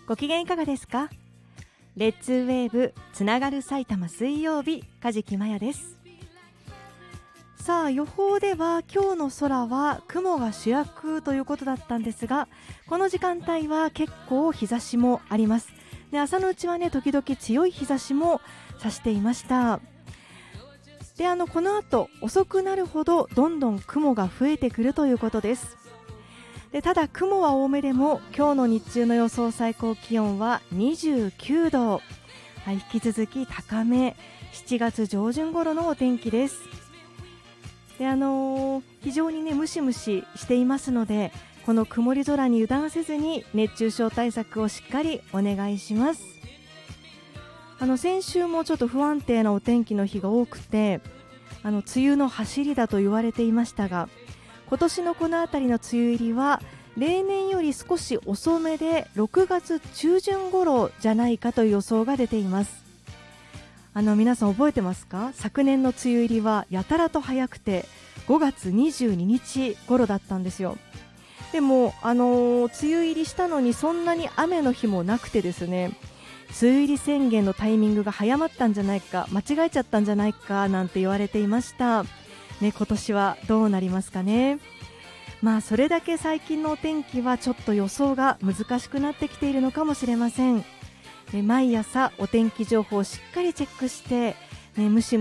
ご機嫌いかがですか？レッツウェーブつながる埼玉水曜日、梶木麻也です。さあ、予報では今日の空は雲が主役ということだったんですが、この時間帯は結構日差しもあります。で、朝のうちはね、時々強い日差しも差していました。で、この後遅くなるほどどんどん雲が増えてくるということです。で、ただ雲は多めでも今日の日中の予想最高気温は29度、引き続き高め、7月上旬頃のお天気です。で、非常にねムシムシしていますので、この曇り空に油断せずに熱中症対策をしっかりお願いします。先週もちょっと不安定なお天気の日が多くて、梅雨の走りだと言われていましたが、今年のこの辺りの梅雨入りは例年より少し遅めで6月中旬頃じゃないかという予想が出ています。皆さん覚えてますか？昨年の梅雨入りはやたらと早くて5月22日頃だったんですよ。でも梅雨入りしたのにそんなに雨の日もなくてですね、梅雨入り宣言のタイミングが早まったんじゃないか、間違えちゃったんじゃないかなんて言われていましたね。今年はどうなりますかね。それだけ最近のお天気はちょっと予想が難しくなってきているのかもしれません。毎朝お天気情報をしっかりチェックして、ムシ